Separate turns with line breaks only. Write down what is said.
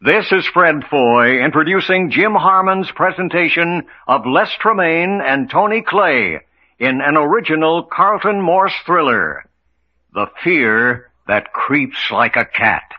This is Fred Foy introducing Jim Harmon's presentation of Les Tremayne and Tony Clay in an original Carlton Morse thriller, The Fear That Creeps Like a Cat.